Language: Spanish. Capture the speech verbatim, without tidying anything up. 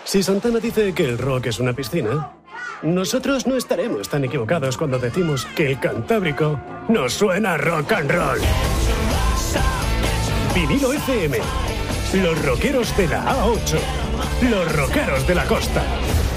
Si Santana dice que el rock es una piscina, nosotros no estaremos tan equivocados cuando decimos que el Cantábrico nos suena rock and roll. Vinilo F M. Los rockeros de la A ocho. Los rockeros de la costa.